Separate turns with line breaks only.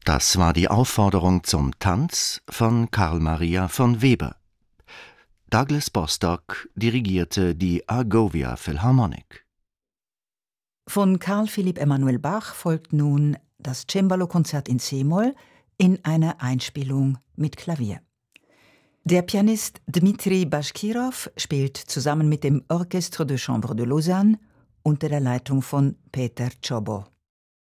Das war die Aufforderung zum Tanz von Carl Maria von Weber. Douglas Bostock dirigierte die Argovia Philharmonic.
Von Carl Philipp Emanuel Bach folgt nun das Cembalo-Konzert in c-Moll in einer Einspielung mit Klavier. Der Pianist Dmitri Baschkirow spielt zusammen mit dem Orchestre de Chambre de Lausanne unter der Leitung von Peter Czobo.